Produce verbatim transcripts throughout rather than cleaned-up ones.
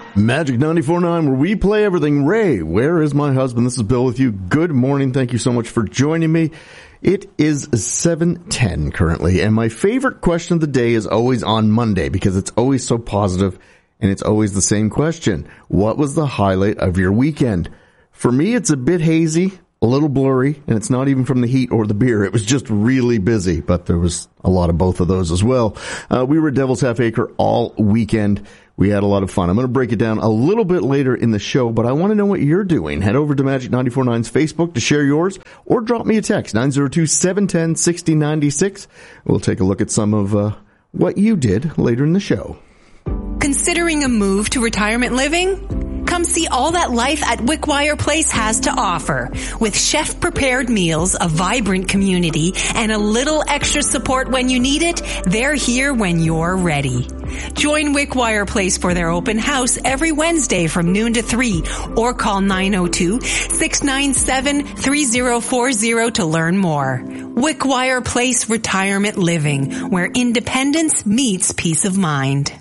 Magic ninety-four point nine, where we play everything. Ray, where is my husband? This is Bill with you. Good morning. Thank you so much for joining me. It is seven ten currently, and my favorite question of the day is always on Monday because it's always so positive, and it's always the same question. What was the highlight of your weekend? For me, it's a bit hazy, a little blurry, and it's not even from the heat or the beer. It was just really busy, but there was a lot of both of those as well. Uh, we were at Devil's Half Acre all weekend. We had a lot of fun. I'm going to break it down a little bit later in the show, but I want to know what you're doing. Head over to Magic ninety-four point nine's Facebook to share yours, or drop me a text, nine zero two, seven one zero, six zero nine six. We'll take a look at some of uh, what you did later in the show. Considering a move to retirement living? Come see all that life at Wickwire Place has to offer. With chef-prepared meals, a vibrant community, and a little extra support when you need it, they're here when you're ready. Join Wickwire Place for their open house every Wednesday from noon to three, or call nine oh two, six nine seven, three oh four oh to learn more. Wickwire Place Retirement Living, where independence meets peace of mind.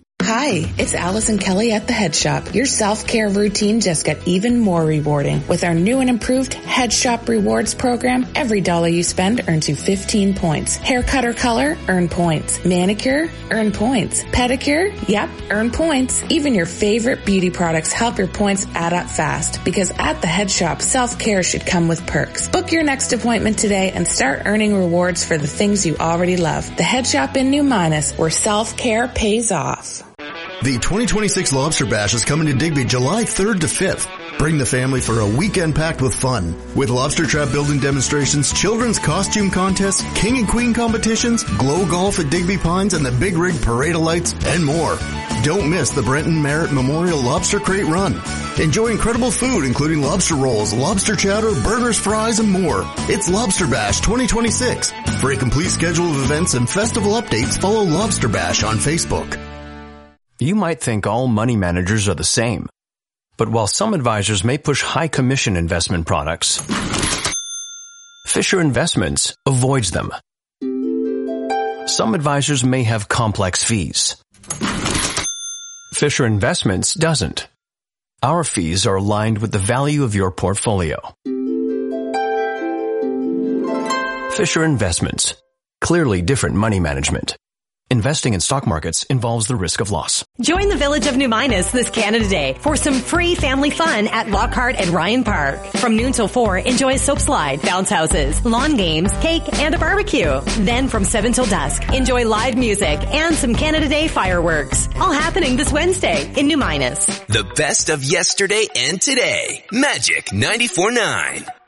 Hi, it's Allison Kelly at the Head Shop. Your self-care routine just got even more rewarding. With our new and improved Head Shop Rewards program, every dollar you spend earns you fifteen points. Haircut or color? Earn points. Manicure? Earn points. Pedicure? Yep, earn points. Even your favorite beauty products help your points add up fast. Because at the Head Shop, self-care should come with perks. Book your next appointment today and start earning rewards for the things you already love. The Head Shop in New Minas, where self-care pays off. The twenty twenty-six Lobster Bash is coming to Digby July third to fifth. Bring the family for a weekend packed with fun. With lobster trap building demonstrations, children's costume contests, king and queen competitions, glow golf at Digby Pines, and the Big Rig Parade of Lights, and more. Don't miss the Brenton Merritt Memorial Lobster Crate Run. Enjoy incredible food, including lobster rolls, lobster chowder, burgers, fries, and more. It's Lobster Bash twenty twenty-six. For a complete schedule of events and festival updates, follow Lobster Bash on Facebook. You might think all money managers are the same. But while some advisors may push high commission investment products, Fisher Investments avoids them. Some advisors may have complex fees. Fisher Investments doesn't. Our fees are aligned with the value of your portfolio. Fisher Investments. Clearly different money management. Investing in stock markets involves the risk of loss. Join the Village of New Minas this Canada Day for some free family fun at Lockhart and Ryan Park. From noon till four, enjoy a soap slide, bounce houses, lawn games, cake, and a barbecue. Then from seven till dusk, enjoy live music and some Canada Day fireworks. All happening this Wednesday in New Minas. The best of yesterday and today. Magic ninety-four point nine.